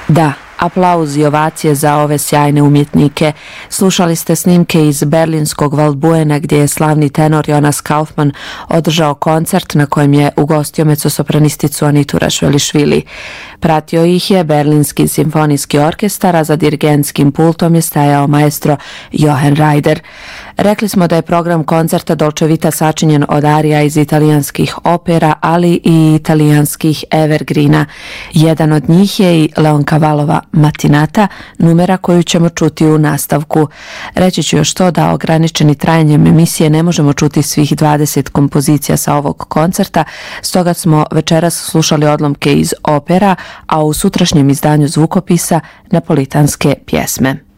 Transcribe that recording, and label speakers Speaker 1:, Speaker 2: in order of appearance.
Speaker 1: Da, aplauz i ovacije za ove sjajne umjetnike. Slušali ste snimke iz berlinskog Waldbuena gdje je slavni tenor Jonas Kaufmann održao koncert na kojem je ugostio mezzosopranisticu Anitu Rašvelišvili. Pratio ih je Berlinski simfonijski orkestar, a za dirigentskim pultom je stajao maestro Johann Reider. Rekli smo da je program koncerta Dolce Vita sačinjen od arija iz italijanskih opera, ali i italijanskih evergreena. Jedan od njih je i Leoncavallova Mattinata, numera koju ćemo čuti u nastavku. Reći ću još to da ograničeni trajanjem emisije ne možemo čuti svih 20 kompozicija sa ovog koncerta, stoga smo večeras slušali odlomke iz opera, a u sutrašnjem izdanju zvukopisa napolitanske pjesme.